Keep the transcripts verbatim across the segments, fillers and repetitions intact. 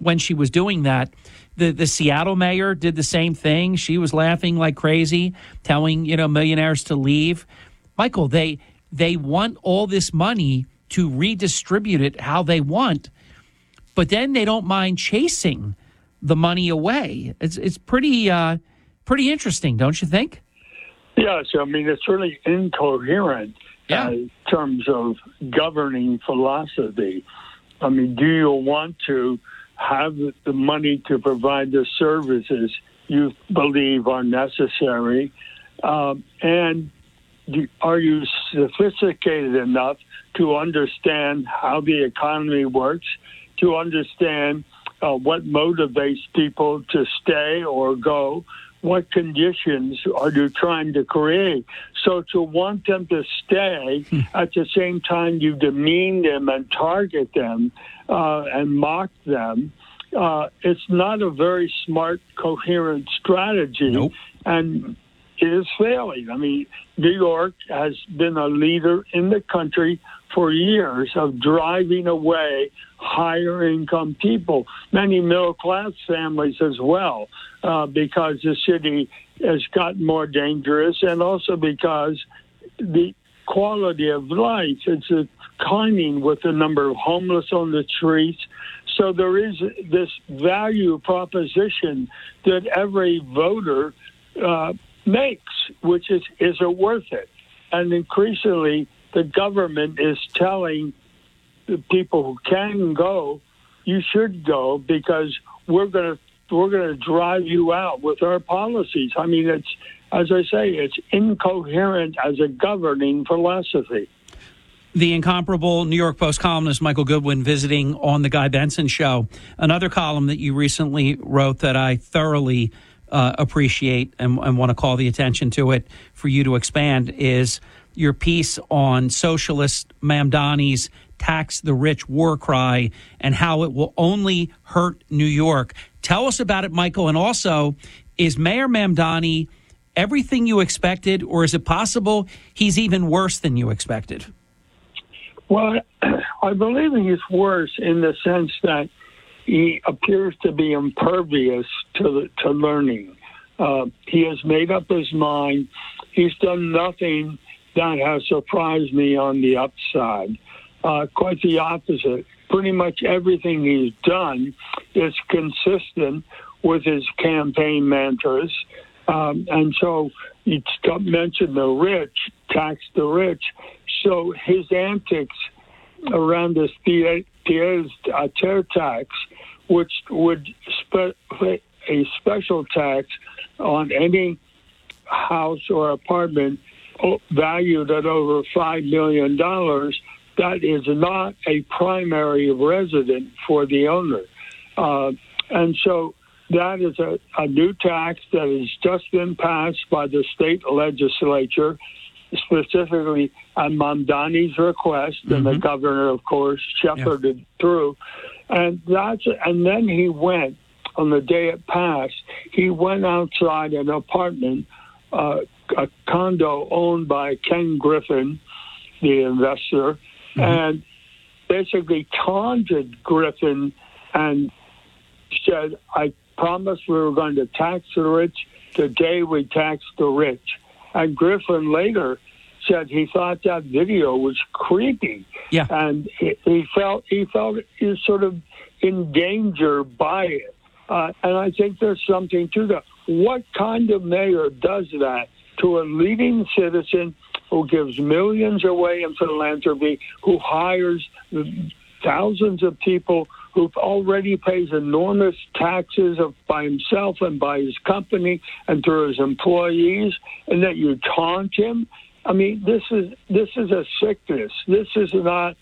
when she was doing that. The the Seattle mayor did the same thing. She was laughing like crazy, telling, you know, millionaires to leave. Michael, they they want all this money to redistribute it how they want, but then they don't mind chasing the money away. It's it's pretty uh, pretty interesting, don't you think? Yes, I mean, it's really incoherent yeah. uh, in terms of governing philosophy. I mean, do you want to have the money to provide the services you believe are necessary? Um, and do, are you sophisticated enough to understand how the economy works, to understand uh, what motivates people to stay or go? What conditions are you trying to create? So to want them to stay, hmm. at the same time you demean them and target them uh, and mock them, uh, it's not a very smart, coherent strategy. Nope. And it is failing. I mean, New York has been a leader in the country for years of driving away higher income people, many middle class families as well, uh, because the city has gotten more dangerous, and also because the quality of life is declining with the number of homeless on the streets. So there is this value proposition that every voter uh, makes, which is, is it worth it? And increasingly, the government is telling the people who can go, you should go because we're going to we're going to drive you out with our policies. I mean, it's, as I say, it's incoherent as a governing philosophy. The incomparable New York Post columnist Michael Goodwin visiting on the Guy Benson Show. Another column that you recently wrote that I thoroughly uh, appreciate and, and want to call the attention to it for you to expand is your piece on socialist Mamdani's tax the rich war cry and how it will only hurt New York. Tell us about it, Michael. And also, is Mayor Mamdani everything you expected, or is it possible he's even worse than you expected? Well, I believe he's worse in the sense that he appears to be impervious to to learning. Uh, he has made up his mind. He's done nothing that has surprised me on the upside. Uh, quite the opposite. Pretty much everything he's done is consistent with his campaign mantras. Um, and so you mentioned the rich, tax the rich. So his antics around this pied-à-terre tax, which would spe- a special tax on any house or apartment valued at over five million dollars, that is not a primary resident for the owner. Uh, and so that is a, a new tax that has just been passed by the state legislature, specifically at Mamdani's request, mm-hmm. and the governor, of course, shepherded yeah. through. And that's and then he went, on the day it passed, he went outside an apartment, uh, a condo owned by Ken Griffin, the investor, mm-hmm. and basically taunted Griffin and said, I promised we were going to tax the rich. Today we tax the rich. And Griffin later said he thought that video was creepy. Yeah. And he, he felt he felt he was sort of in danger by it. Uh, and I think there's something to that. What kind of mayor does that to a leading citizen who gives millions away in philanthropy, who hires thousands of people, who already pays enormous taxes of, by himself and by his company and through his employees, and that you taunt him? I mean, this is this is a sickness. This is not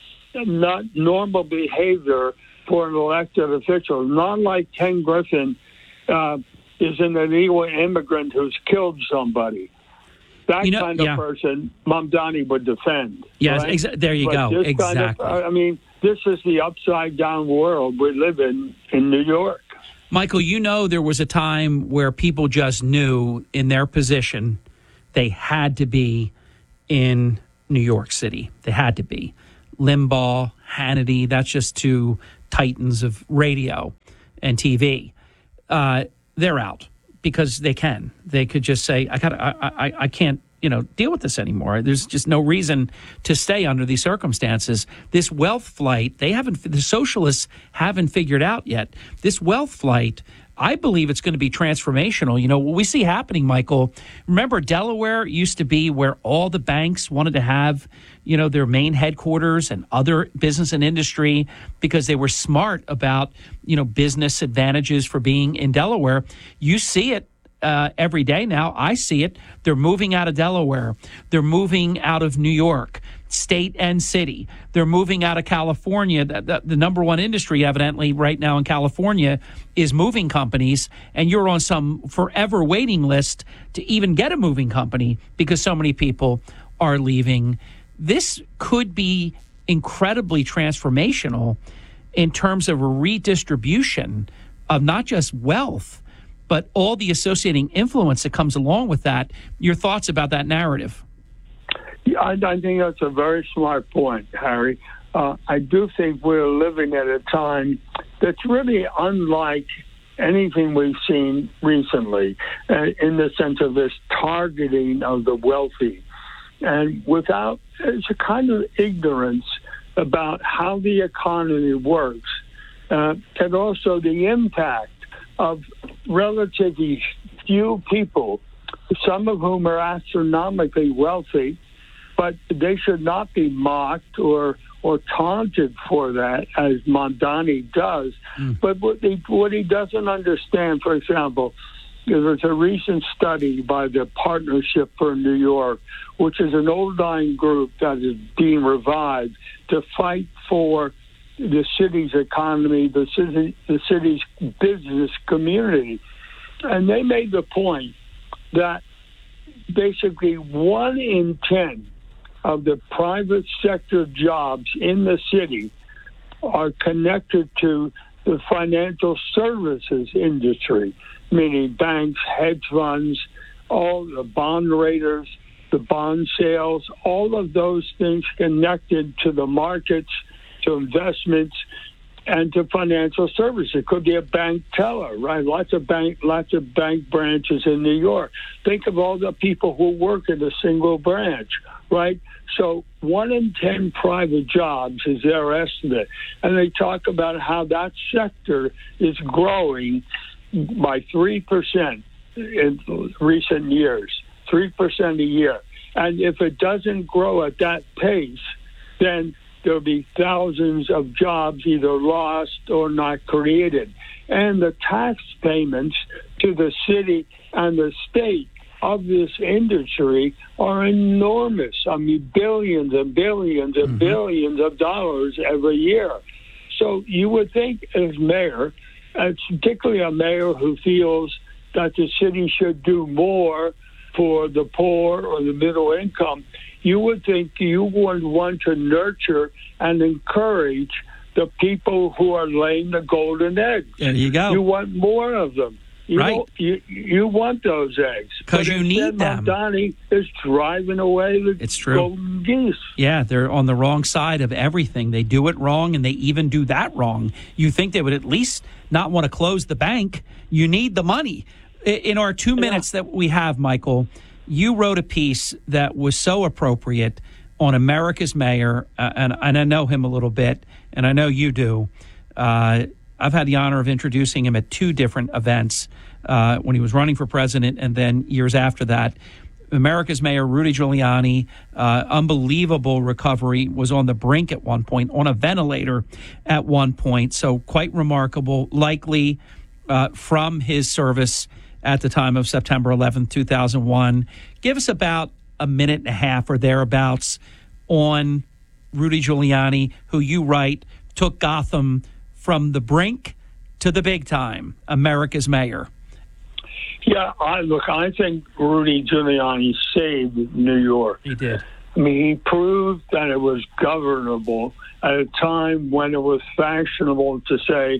not normal behavior for an elected official. Not like Ken Griffin uh, is an illegal immigrant who's killed somebody. That you know, kind of yeah. person, Mamdani would defend. Yes, right? exa- there you but go. Exactly. Kind of, I mean, this is the upside-down world we live in in New York. Michael, you know there was a time where people just knew in their position they had to be in New York City. They had to be. Limbaugh, Hannity, that's just two titans of radio and T V, uh, they're out because they can. They could just say, I got, I, I, I can't, you know, deal with this anymore. There's just no reason to stay under these circumstances. This wealth flight, they haven't, the socialists haven't figured out yet. This wealth flight, I believe it's going to be transformational. You know, what we see happening, Michael, remember Delaware used to be where all the banks wanted to have, you know, their main headquarters and other business and industry because they were smart about, you know, business advantages for being in Delaware. You see it uh, every day now. I see it. They're moving out of Delaware. They're moving out of New York, state and city. They're moving out of California. The, the, the number one industry, evidently, right now in California is moving companies, and you're on some forever waiting list to even get a moving company because so many people are leaving. This could be incredibly transformational in terms of a redistribution of not just wealth, but all the associating influence that comes along with that. Your thoughts about that narrative? Yeah, I, I think that's a very smart point, Harry. Uh, I do think we're living at a time that's really unlike anything we've seen recently, uh, in the sense of this targeting of the wealthy. And without, it's a kind of ignorance about how the economy works, uh, and also the impact of relatively few people, some of whom are astronomically wealthy, but they should not be mocked or or taunted for that, as Mamdani does. Mm. But what he, what he doesn't understand, for example, there was a recent study by the Partnership for New York, which is an old-line group that is being revived to fight for the city's economy, the city, the city's business community. And they made the point that basically one in ten of the private sector jobs in the city are connected to the financial services industry, meaning banks, hedge funds, all the bond raters, the bond sales, all of those things connected to the markets, to investments, and to financial services. It could be a bank teller, right? Lots of bank, lots of bank branches in New York. Think of all the people who work at a single branch, right? So one in ten private jobs is their estimate. And they talk about how that sector is growing by three percent in recent years, three percent a year. And if it doesn't grow at that pace, then there'll be thousands of jobs either lost or not created. And the tax payments to the city and the state of this industry are enormous. I mean, billions and billions and mm-hmm. billions of dollars every year. So you would think as mayor, and particularly a mayor who feels that the city should do more for the poor or the middle income, you would think you would want to nurture and encourage the people who are laying the golden eggs. There you go. You want more of them. You right. know, you, you want those eggs. Because you need them. Mamdani is driving away the it's true. golden geese. Yeah, they're on the wrong side of everything. They do it wrong, and they even do that wrong. You think they would at least not want to close the bank. You need the money. In our two minutes yeah. that we have, Michael, you wrote a piece that was so appropriate on America's mayor, uh, and, and I know him a little bit, and I know you do. Uh, I've had the honor of introducing him at two different events uh, when he was running for president and then years after that. America's mayor, Rudy Giuliani, uh, unbelievable recovery, was on the brink at one point, on a ventilator at one point, so quite remarkable, likely uh, from his service at the time of September eleventh, two thousand one. Give us about a minute and a half or thereabouts on Rudy Giuliani, who you write took Gotham from the brink to the big time, America's mayor. Yeah, I look, I think Rudy Giuliani saved New York. He did. I mean, he proved that it was governable at a time when it was fashionable to say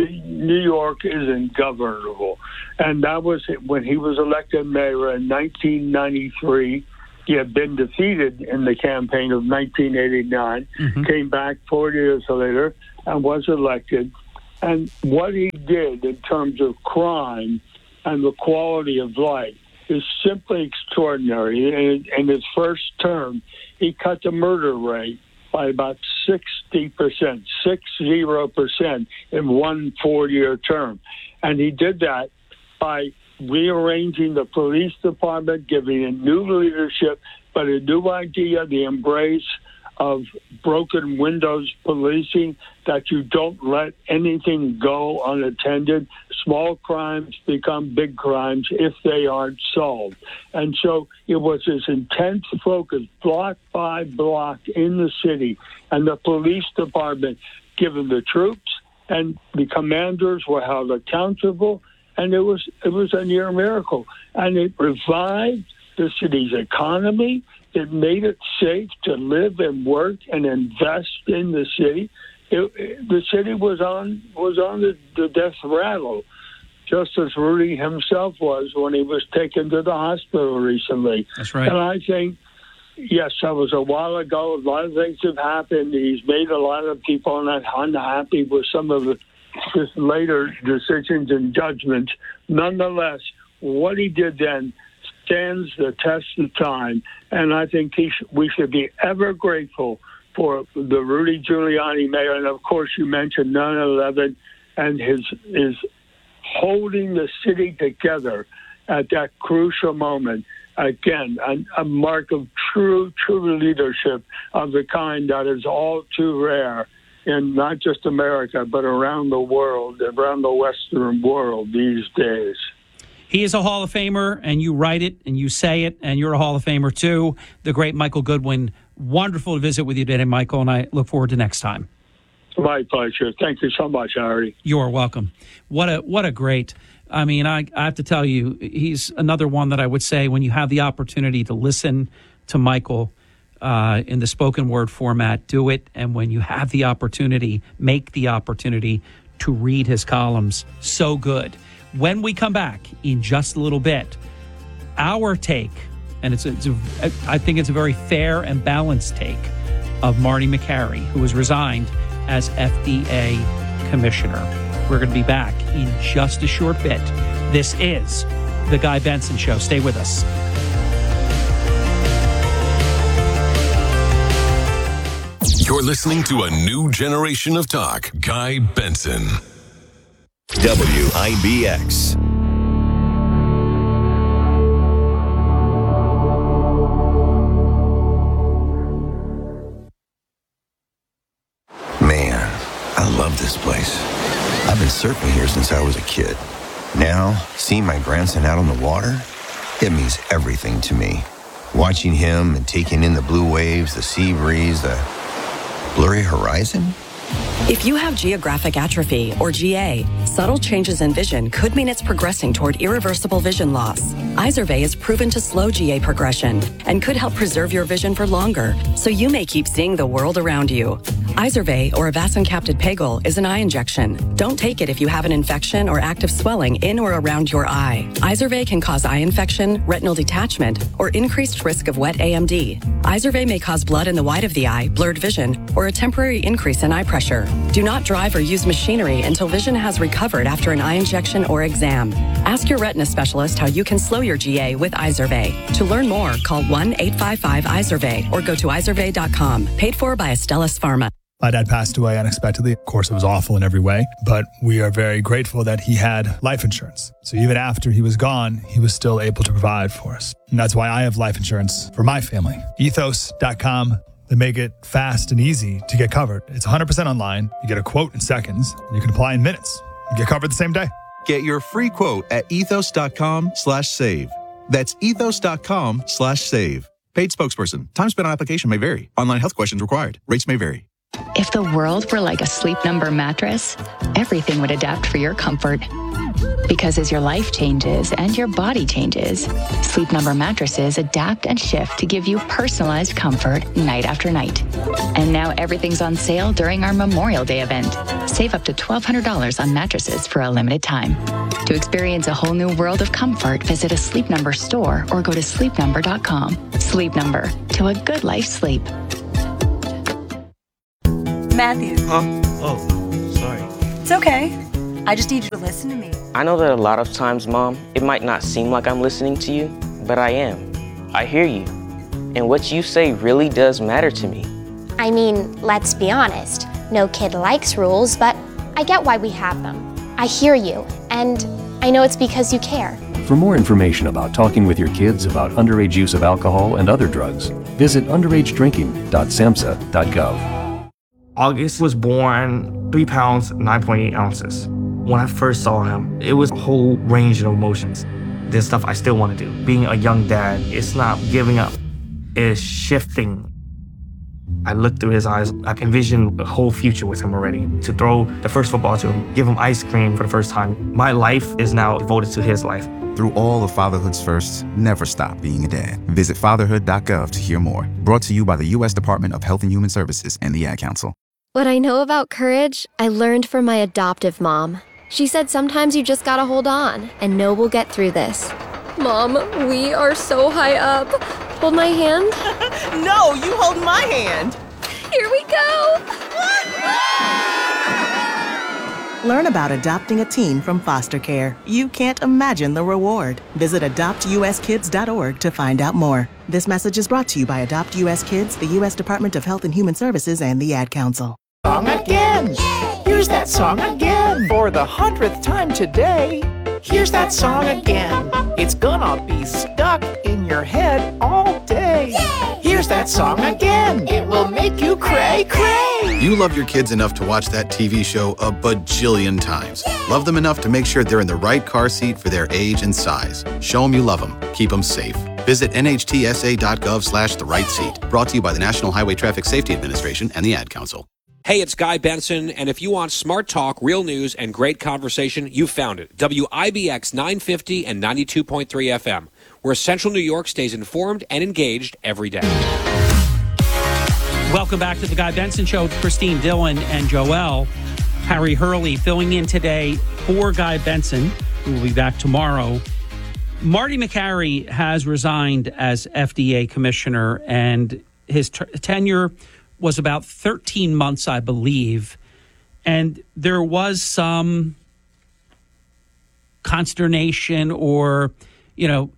New York isn't governable. And that was when he was elected mayor in nineteen ninety-three. He had been defeated in the campaign of nineteen eighty-nine, mm-hmm. came back four years later, and was elected. And what he did in terms of crime and the quality of life is simply extraordinary. In, in his first term, he cut the murder rate by about sixty percent, six zero percent in one four-year term. And he did that by rearranging the police department, giving it new leadership, but a new idea, the embrace of broken windows policing, that you don't let anything go unattended. Small crimes become big crimes if they aren't solved. And so it was this intense focus, block by block in the city, and the police department given the troops, and the commanders were held accountable, and it was it was a near miracle. And it revived the city's economy. It made it safe to live and work and invest in the city. It, it, the city was on was on the, the death rattle, just as Rudy himself was when he was taken to the hospital recently. That's right. And I think, yes, that was a while ago. A lot of things have happened. He's made a lot of people not unhappy with some of the, his later decisions and judgments. Nonetheless, what he did then stands the test of time, and I think he sh- we should be ever grateful for the Rudy Giuliani mayor, and of course you mentioned nine eleven and his his holding the city together at that crucial moment. Again, a, a mark of true, true leadership of the kind that is all too rare in not just America, but around the world, around the Western world these days. He is a Hall of Famer, and you write it, and you say it, and you're a Hall of Famer, too. The great Michael Goodwin. Wonderful to visit with you today, Michael, and I look forward to next time. My pleasure. Thank you so much, Harry. You're welcome. What a what a great, I mean, I, I have to tell you, he's another one that I would say when you have the opportunity to listen to Michael uh, in the spoken word format, do it. And when you have the opportunity, make the opportunity to read his columns. So good. When we come back in just a little bit, our take, and it's, a, it's a, I think it's a very fair and balanced take of Marty Makary, who has resigned as F D A commissioner. We're going to be back in just a short bit. This is The Guy Benson Show. Stay with us. You're listening to a new generation of talk. Guy Benson. W I B X. Man, I love this place. I've been surfing here since I was a kid. Now, seeing my grandson out on the water, it means everything to me. Watching him and taking in the blue waves, the sea breeze, the blurry horizon. If you have geographic atrophy, or G A, subtle changes in vision could mean it's progressing toward irreversible vision loss. Izervay is proven to slow G A progression and could help preserve your vision for longer, so you may keep seeing the world around you. Izervay, or avacincaptad pegol, is an eye injection. Don't take it if you have an infection or active swelling in or around your eye. Izervay can cause eye infection, retinal detachment, or increased risk of wet A M D. Izervay may cause blood in the white of the eye, blurred vision, or a temporary increase in eye pressure. Do not drive or use machinery until vision has recovered after an eye injection or exam. Ask your retina specialist how you can slow your G A with Izervay. To learn more, call one eight five five Izervay or go to izervay dot com. Paid for by Astellas Pharma. My dad passed away unexpectedly. Of course, it was awful in every way, but we are very grateful that he had life insurance. So even after he was gone, he was still able to provide for us. And that's why I have life insurance for my family. ethos dot com. They make it fast and easy to get covered. It's one hundred percent online. You get a quote in seconds, and you can apply in minutes. You get covered the same day. Get your free quote at ethos dot com slash save. That's ethos dot com slash save. Paid spokesperson. Time spent on application may vary. Online health questions required. Rates may vary. If the world were like a Sleep Number mattress, everything would adapt for your comfort. Because as your life changes and your body changes, Sleep Number mattresses adapt and shift to give you personalized comfort night after night. And now everything's on sale during our Memorial Day event. Save up to twelve hundred dollars on mattresses for a limited time. To experience a whole new world of comfort, visit a Sleep Number store or go to sleep number dot com. Sleep Number, to a good life sleep. Matthew. Huh? Oh, sorry. It's okay. I just need you to listen to me. I know that a lot of times, Mom, it might not seem like I'm listening to you, but I am. I hear you. And what you say really does matter to me. I mean, let's be honest. No kid likes rules, but I get why we have them. I hear you, and I know it's because you care. For more information about talking with your kids about underage use of alcohol and other drugs, visit underage drinking dot samhsa dot gov. August was born three pounds, nine point eight ounces. When I first saw him, it was a whole range of emotions. There's stuff I still want to do. Being a young dad, it's not giving up. It's shifting. I looked through his eyes. I envisioned a whole future with him already. To throw the first football to him, give him ice cream for the first time. My life is now devoted to his life. Through all of fatherhood's firsts, never stop being a dad. Visit fatherhood dot gov to hear more. Brought to you by the U S Department of Health and Human Services and the Ad Council. What I know about courage, I learned from my adoptive mom. She said sometimes you just gotta hold on and know we'll get through this. Mom, we are so high up. Hold my hand. No, you hold my hand. Here we go. Learn about adopting a teen from foster care. You can't imagine the reward. Visit adopt u s kids dot org to find out more. This message is brought to you by Adopt U S Kids, the U S Department of Health and Human Services, and the Ad Council. Song again. Here's that song again. For the hundredth time today. Here's that song again. It's gonna be stuck in your head all day. Here's that song again. It will make you cray cray. You love your kids enough to watch that T V show a bajillion times. Love them enough to make sure they're in the right car seat for their age and size. Show them you love them. Keep them safe. Visit N H T S A dot gov slash the right seat. Brought to you by the National Highway Traffic Safety Administration and the Ad Council. Hey, it's Guy Benson, and if you want smart talk, real news, and great conversation, you found it. W I B X nine fifty and ninety-two point three F M, where Central New York stays informed and engaged every day. Welcome back to the Guy Benson Show with Christine Dillon and Joel. Harry Hurley filling in today for Guy Benson, who will be back tomorrow. Marty Makary has resigned as F D A commissioner, and his t- tenure was about thirteen months, I believe. And there was some consternation or, you know,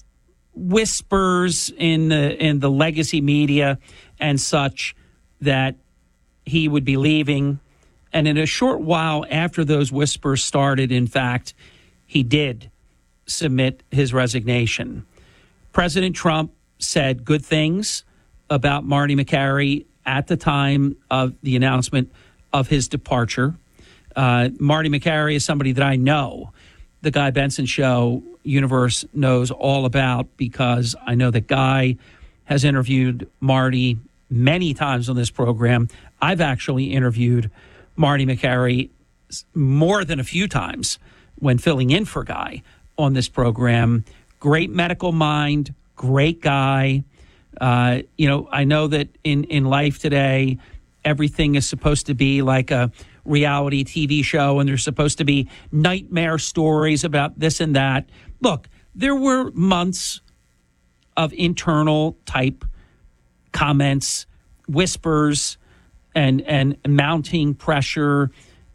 whispers in the in the legacy media and such that he would be leaving. And in a short while after those whispers started, in fact, he did submit his resignation. President Trump said good things about Marty Makary at the time of the announcement of his departure. Uh, Marty Makary is somebody that I know the Guy Benson Show universe knows all about, because I know that Guy has interviewed Marty many times on this program. I've actually interviewed Marty Makary more than a few times when filling in for Guy on this program. Great medical mind, great guy. Uh, you know, I know that in, in life today, everything is supposed to be like a reality T V show, and there's supposed to be nightmare stories about this and that. Look, there were months of internal type comments, whispers, and and mounting pressure.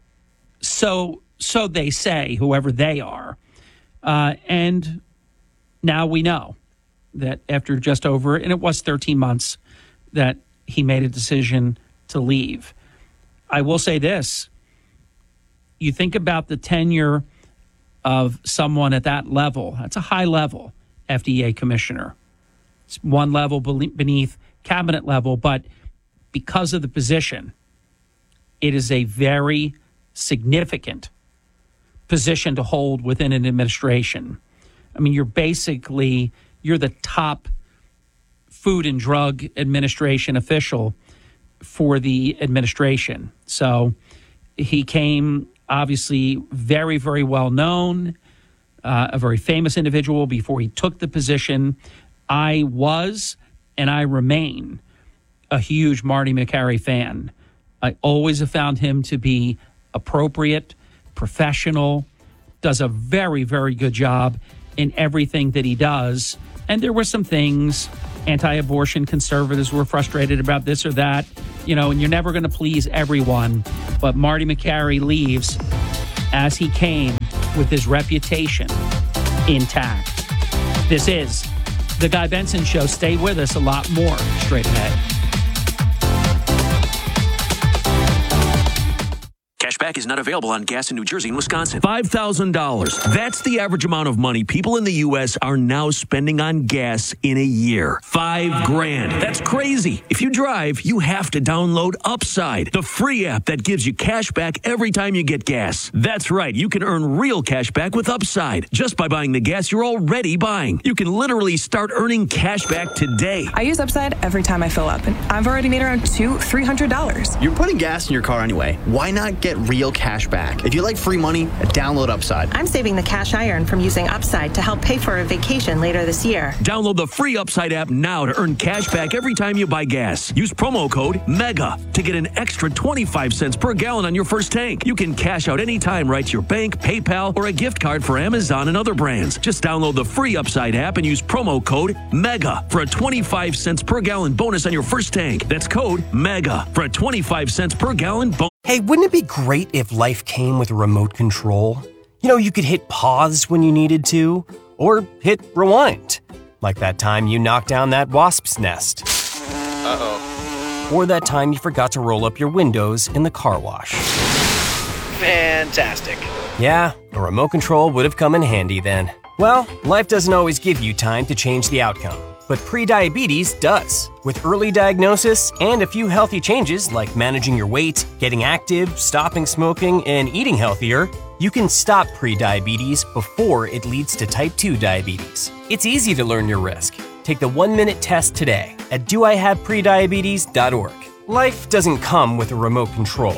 So so they say, whoever they are. Uh, and now we know that after just over, and it was thirteen months, that he made a decision to leave. I will say this. You think about the tenure of someone at that level. That's a high level F D A commissioner. It's one level beneath cabinet level, but because of the position, it is a very significant position to hold within an administration. I mean, you're basically, you're the top Food and Drug Administration official for the administration. So he came obviously very, very well known, uh, a very famous individual before he took the position. I was, and I remain, a huge Marty Makary fan. I always have found him to be appropriate, professional, does a very, very good job in everything that he does. And there were some things, anti-abortion conservatives were frustrated about this or that. you know, and you're never going to please everyone, but Marty Makary leaves as he came with his reputation intact. This is The Guy Benson Show. Stay with us, a lot more straight ahead. Cashback is not available on gas in New Jersey and Wisconsin. five thousand dollars. That's the average amount of money people in the U S are now spending on gas in a year. Five grand. That's crazy. If you drive, you have to download Upside, the free app that gives you cash back every time you get gas. That's right. You can earn real cash back with Upside just by buying the gas you're already buying. You can literally start earning cash back today. I use Upside every time I fill up, and I've already made around two, three hundred dollars. You're putting gas in your car anyway. Why not get real cash back? If you like free money, download Upside. I'm saving the cash I earn from using Upside to help pay for a vacation later this year. Download the free Upside app now to earn cash back every time you buy gas. Use promo code MEGA to get an extra twenty-five cents per gallon on your first tank. You can cash out anytime right to your bank, PayPal, or a gift card for Amazon and other brands. Just download the free Upside app and use promo code MEGA for a twenty-five cents per gallon bonus on your first tank. That's code MEGA for a twenty-five cents per gallon bonus. Hey, wouldn't it be great if life came with a remote control? You know, you could hit pause when you needed to, or hit rewind. Like that time you knocked down that wasp's nest. Uh-oh. Or that time you forgot to roll up your windows in the car wash. Fantastic. Yeah, a remote control would have come in handy then. Well, life doesn't always give you time to change the outcome. But prediabetes does. With early diagnosis and a few healthy changes like managing your weight, getting active, stopping smoking, and eating healthier, you can stop prediabetes before it leads to type two diabetes. It's easy to learn your risk. Take the one-minute test today at do I have prediabetes dot org. Life doesn't come with a remote control.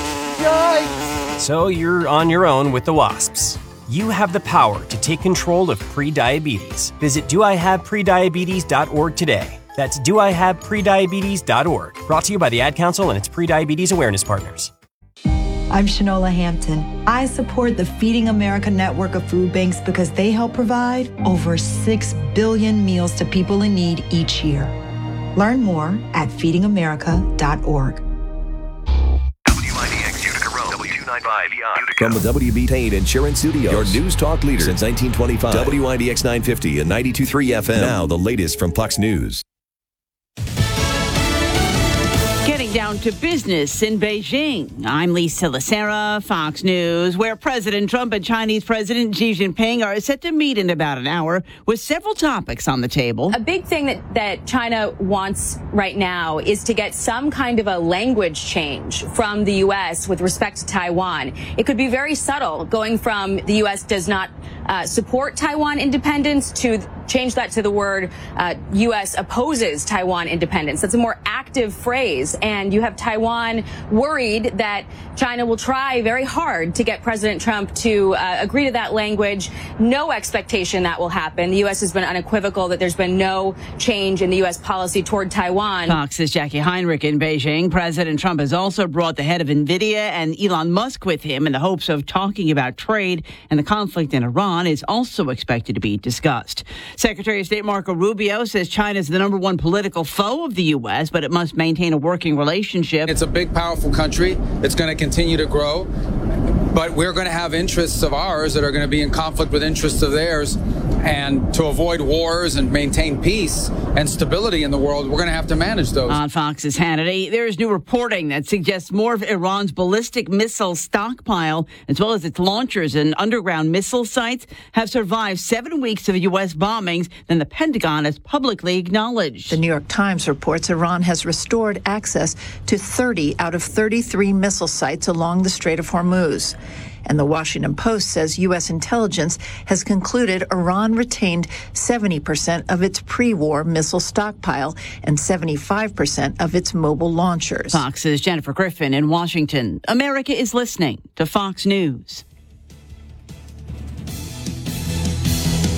Yikes! So you're on your own with the wasps. You have the power to take control of prediabetes. Visit do I have prediabetes dot org today. That's do I have prediabetes dot org. Brought to you by the Ad Council and its prediabetes awareness partners. I'm Shanola Hampton. I support the Feeding America network of food banks because they help provide over six billion meals to people in need each year. Learn more at feeding america dot org. From the W B Payne Insurance Studios, your news talk leader since nineteen twenty-five. W I D X nine fifty and ninety-two point three F M. Now the latest from Fox News. Getting down to business in Beijing. I'm Lisa Lacera, Fox News, where President Trump and Chinese President Xi Jinping are set to meet in about an hour with several topics on the table. A big thing that, that China wants right now is to get some kind of a language change from the U S with respect to Taiwan. It could be very subtle, going from the U S does not uh, support Taiwan independence to change that to the word uh, U S opposes Taiwan independence. That's a more active phrase. And you have Taiwan worried that China will try very hard to get President Trump to uh, agree to that language. No expectation that will happen. The U S has been unequivocal that there's been no change in the U S policy toward Taiwan. Fox's Jackie Heinrich in Beijing. President Trump has also brought the head of NVIDIA and Elon Musk with him in the hopes of talking about trade, and the conflict in Iran is also expected to be discussed. Secretary of State Marco Rubio says China is the number one political foe of the U S, but it must maintain a working relationship. It's a big, powerful country. It's going to continue to grow. But we're going to have interests of ours that are going to be in conflict with interests of theirs. And to avoid wars and maintain peace and stability in the world, we're going to have to manage those. On Fox's Hannity, there is new reporting that suggests more of Iran's ballistic missile stockpile, as well as its launchers and underground missile sites, have survived seven weeks of U S bombings than the Pentagon has publicly acknowledged. The New York Times reports Iran has restored access to thirty out of thirty-three missile sites along the Strait of Hormuz. And the Washington Post says U S intelligence has concluded Iran retained seventy percent of its pre-war missile stockpile and seventy-five percent of its mobile launchers. Fox's Jennifer Griffin in Washington. America is listening to Fox News.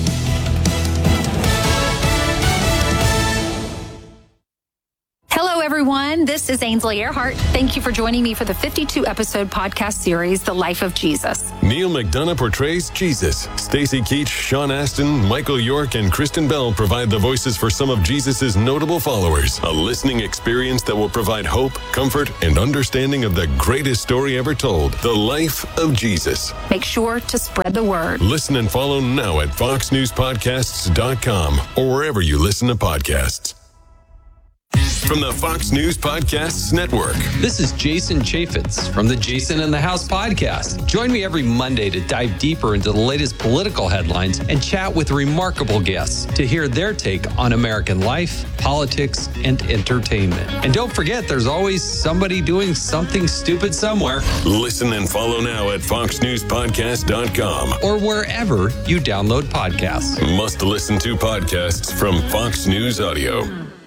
Hello, everyone. everyone. This is Ainsley Earhart. Thank you for joining me for the fifty-two episode podcast series, The Life of Jesus. Neil McDonough portrays Jesus. Stacey Keach, Sean Astin, Michael York, and Kristen Bell provide the voices for some of Jesus' notable followers. A listening experience that will provide hope, comfort, and understanding of the greatest story ever told, the life of Jesus. Make sure to spread the word. Listen and follow now at fox news podcasts dot com or wherever you listen to podcasts. From the Fox News Podcasts Network. This is Jason Chaffetz from the Jason in the House podcast. Join me every Monday to dive deeper into the latest political headlines and chat with remarkable guests to hear their take on American life, politics, and entertainment. And don't forget, there's always somebody doing something stupid somewhere. Listen and follow now at fox news podcast dot com or wherever you download podcasts. Must listen to podcasts from Fox News Audio.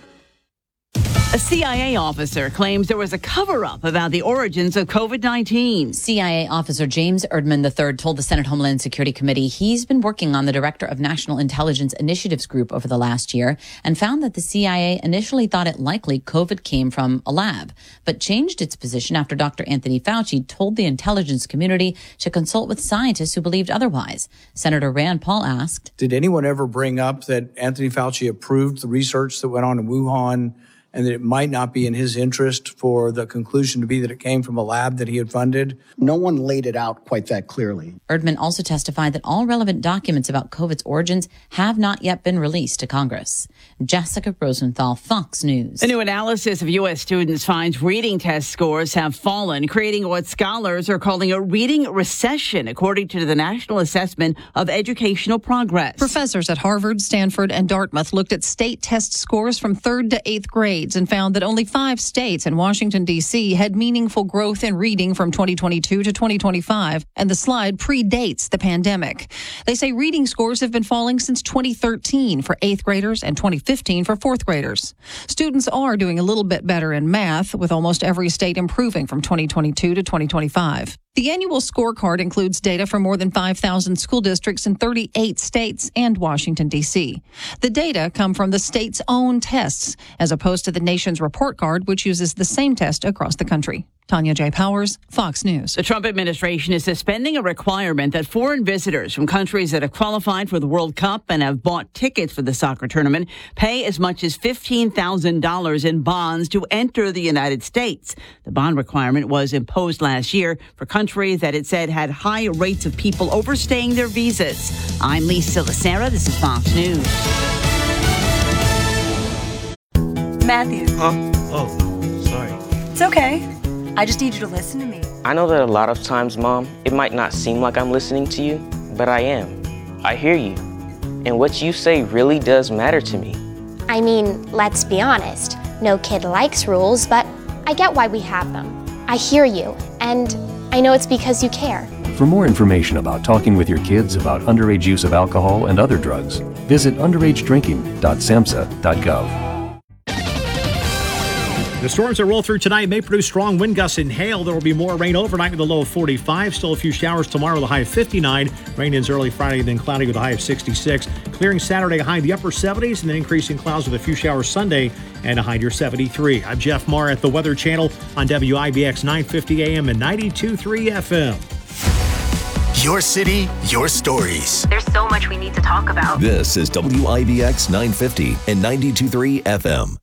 A C I A officer claims there was a cover-up about the origins of COVID nineteen. C I A officer James Erdman the third told the Senate Homeland Security Committee he's been working on the director of National Intelligence Initiatives Group over the last year and found that the C I A initially thought it likely COVID came from a lab, but changed its position after Doctor Anthony Fauci told the intelligence community to consult with scientists who believed otherwise. Senator Rand Paul asked, Did anyone ever bring up that Anthony Fauci approved the research that went on in Wuhan and that it might not be in his interest for the conclusion to be that it came from a lab that he had funded? No one laid it out quite that clearly. Erdman also testified that all relevant documents about COVID's origins have not yet been released to Congress. Jessica Rosenthal, Fox News. A new analysis of U S students finds reading test scores have fallen, creating what scholars are calling a reading recession, according to the National Assessment of Educational Progress. Professors at Harvard, Stanford, and Dartmouth looked at state test scores from third to eighth grade and found that only five states and Washington, D C had meaningful growth in reading from twenty twenty-two to twenty twenty-five, and the slide predates the pandemic. They say reading scores have been falling since twenty thirteen for eighth graders and twenty fifteen for fourth graders. Students are doing a little bit better in math, with almost every state improving from twenty twenty-two to twenty twenty-five. The annual scorecard includes data from more than five thousand school districts in thirty-eight states and Washington, D C. The data come from the state's own tests, as opposed to the nation's report card, which uses the same test across the country. Tanya J. Powers, Fox News. The Trump administration is suspending a requirement that foreign visitors from countries that have qualified for the World Cup and have bought tickets for the soccer tournament pay as much as fifteen thousand dollars in bonds to enter the United States. The bond requirement was imposed last year for countries that it said had high rates of people overstaying their visas. I'm Lisa Lacera. This is Fox News. Matthew. Huh? Oh, sorry. It's okay. I just need you to listen to me. I know that a lot of times, Mom, it might not seem like I'm listening to you, but I am. I hear you. And what you say really does matter to me. I mean, let's be honest. No kid likes rules, but I get why we have them. I hear you, and I know it's because you care. For more information about talking with your kids about underage use of alcohol and other drugs, visit underage drinking dot samhsa dot gov. The storms that roll through tonight may produce strong wind gusts and hail. There will be more rain overnight with a low of forty-five. Still a few showers tomorrow with a high of fifty-nine. Rain ends early Friday, then cloudy with a high of sixty-six. Clearing Saturday, a high in the upper seventies, and then increasing clouds with a few showers Sunday and a high near seventy-three. I'm Jeff Marr at the Weather Channel on W I B X nine fifty A M and ninety-two point three F M. Your city, your stories. There's so much we need to talk about. This is W I B X nine fifty and ninety-two point three F M.